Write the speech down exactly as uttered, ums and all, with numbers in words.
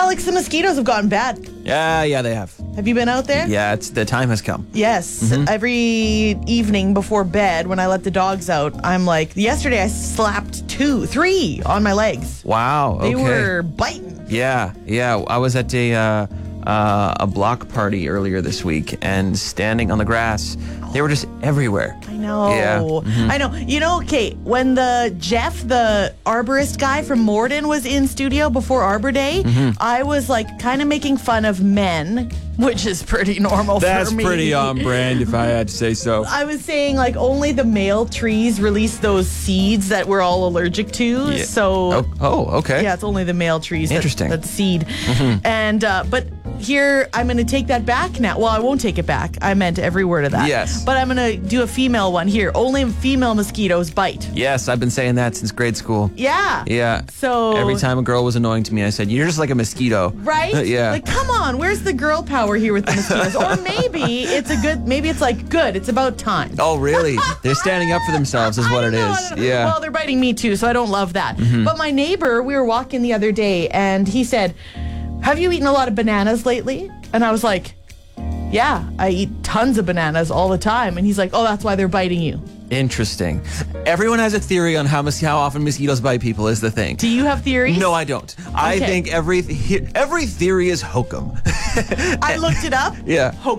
Alex, the mosquitoes have gotten bad. Yeah, yeah, they have. Have you been out there? Yeah, it's the time has come. Yes. Mm-hmm. Every evening before bed, when I let the dogs out, I'm like, yesterday I slapped two, three on my legs. Wow. Okay. They were biting. Yeah, yeah. I was at a uh, uh, a block party earlier this week, and standing on the grass, they were just everywhere. I know. Yeah. Mm-hmm. I know. You know, Kate, when the Jeff, the arborist guy from Morden, was in studio before Arbor Day, mm-hmm. I was like kind of making fun of men, which is pretty normal That's for me. That's pretty on brand, if I had to say so. I was saying like only the male trees release those seeds that we're all allergic to. Yeah. So oh, oh, okay. Yeah, it's only the male trees Interesting. that, that seed. Mm-hmm. And uh, but here I'm going to take that back now. Well, I won't take it back. I meant every word of that. Yes. But I'm going to do a female one here. Only female mosquitoes bite. Yes, I've been saying that since grade school. Yeah. Yeah. So every time a girl was annoying to me, I said, "You're just like a mosquito." Right? Yeah. Like, come on, where's the girl power here with the mosquitoes? Or maybe it's a good, maybe it's like, good, it's about time. Oh, really? They're standing up for themselves is what I it know, is. I know. Yeah. Well, they're biting me too, so I don't love that. Mm-hmm. But my neighbor, we were walking the other day, and he said, "Have you eaten a lot of bananas lately?" And I was like, "Yeah, I eat tons of bananas all the time." And he's like, "Oh, that's why they're biting you." Interesting. Everyone has a theory on how mos- how often mosquitoes bite people is the thing. Do you have theories? No, I don't. I Okay. think every th- every theory is hokum. I looked it up. Yeah.